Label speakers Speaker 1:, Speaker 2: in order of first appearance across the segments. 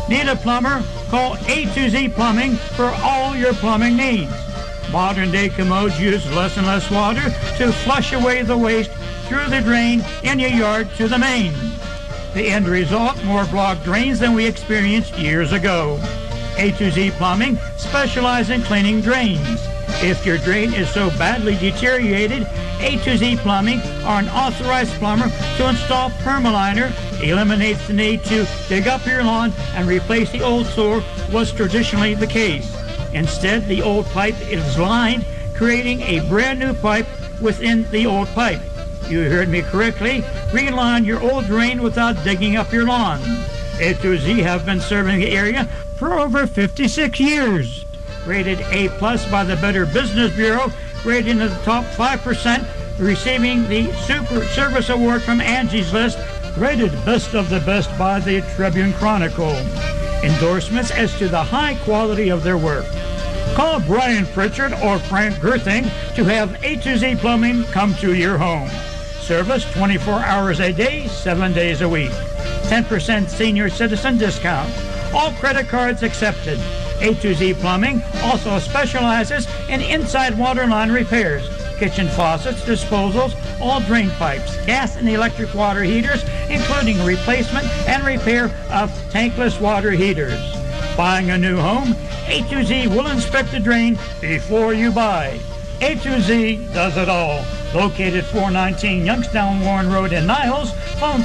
Speaker 1: Need a plumber? Call A to Z Plumbing for all your plumbing needs. Modern day commodes use less and less water to flush away the waste through the drain in your yard to the main. The end result, more blocked drains than we experienced years ago. A to Z Plumbing specializes in cleaning drains. If your drain is so badly deteriorated, A to Z Plumbing are an authorized plumber to install Permaliner, eliminates the need to dig up your lawn and replace the old sewer was traditionally the case. Instead, the old pipe is lined, creating a brand new pipe within the old pipe. You heard me correctly. Reline your old drain without digging up your lawn. A to Z have been serving the area for over 56 years. Rated A+ by the Better Business Bureau, rated in the top 5%, receiving the Super Service Award from Angie's List, rated Best of the Best by the Tribune Chronicle. Endorsements as to the high quality of their work. Call Brian Pritchard or Frank Gerthing to have A to Z Plumbing come to your home. Service 24 hours a day, 7 days a week. 10% senior citizen discount. All credit cards accepted. A to Z Plumbing also specializes in inside water line repairs, kitchen faucets, disposals, all drain pipes, gas and electric water heaters, including replacement and repair of tankless water heaters. Buying a new home, A to Z will inspect the drain before you buy. A to Z does it all. Located 419 Youngstown Warren Road in Niles, phone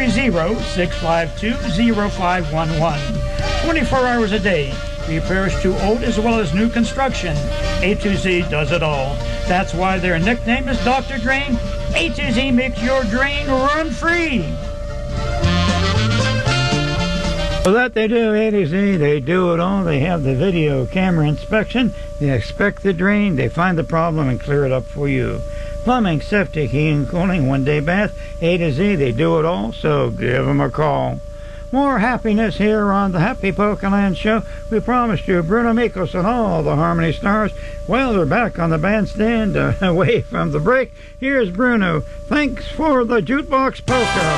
Speaker 1: 330-652-0511. 24 hours a day. Repairs to old as well as new construction. A to Z does it all. That's why their nickname is Dr. Drain. A to Z makes your drain run free. So that they do, A to Z, they do it all. They have the video camera inspection. They inspect the drain. They find the problem and clear it up for you. Plumbing, septic, heating, cooling, one-day bath. A to Z, they do it all. So give them a call. More happiness here on the Happy Polkaland Show. We promised you Bruno Mikos and all the Harmony Stars. Well, they're back on the bandstand away from the break. Here's Bruno. Thanks for the Jukebox Polka.